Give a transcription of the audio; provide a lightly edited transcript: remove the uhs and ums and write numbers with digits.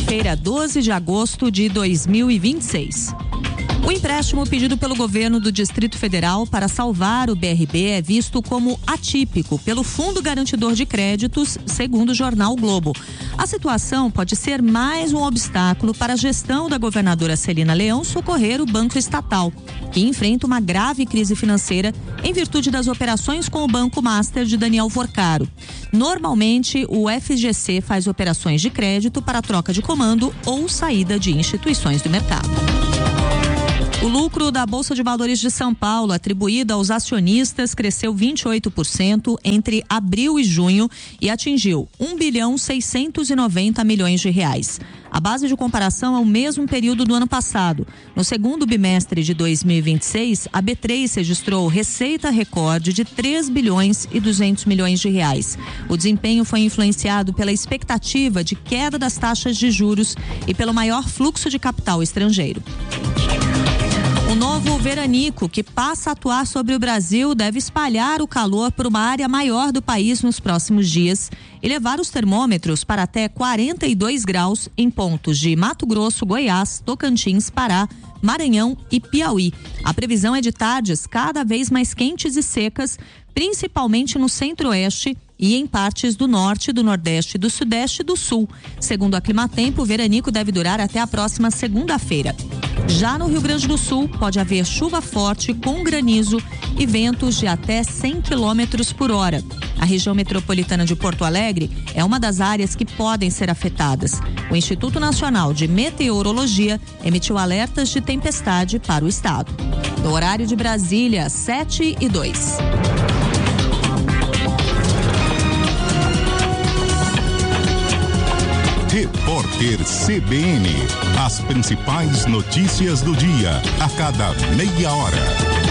segunda-feira, 12 de agosto de 2026. O empréstimo pedido pelo governo do Distrito Federal para salvar o BRB é visto como atípico pelo Fundo Garantidor de Créditos, segundo o jornal o Globo. A situação pode ser mais um obstáculo para a gestão da governadora Celina Leão socorrer o banco estatal, que enfrenta uma grave crise financeira em virtude das operações com o Banco Master de Daniel Forcaro. Normalmente, o FGC faz operações de crédito para troca de comando ou saída de instituições do mercado. O lucro da Bolsa de Valores de São Paulo, atribuído aos acionistas, cresceu 28% entre abril e junho e atingiu 1,690 bilhões de reais. A base de comparação é o mesmo período do ano passado. No segundo bimestre de 2026, a B3 registrou receita recorde de 3 bilhões e 200 milhões de reais. O desempenho foi influenciado pela expectativa de queda das taxas de juros e pelo maior fluxo de capital estrangeiro. O novo veranico, que passa a atuar sobre o Brasil, deve espalhar o calor por uma área maior do país nos próximos dias e levar os termômetros para até 42 graus em pontos de Mato Grosso, Goiás, Tocantins, Pará, Maranhão e Piauí. A previsão é de tardes cada vez mais quentes e secas, principalmente no centro-oeste e em partes do norte, do nordeste, do sudeste e do sul. Segundo a Climatempo, o veranico deve durar até a próxima segunda-feira. Já no Rio Grande do Sul, pode haver chuva forte com granizo e ventos de até 100 km por hora. A região metropolitana de Porto Alegre é uma das áreas que podem ser afetadas. O Instituto Nacional de Meteorologia emitiu alertas de tempestade para o estado. No horário de Brasília, 7:02. Repórter CBN. As principais notícias do dia, a cada meia hora.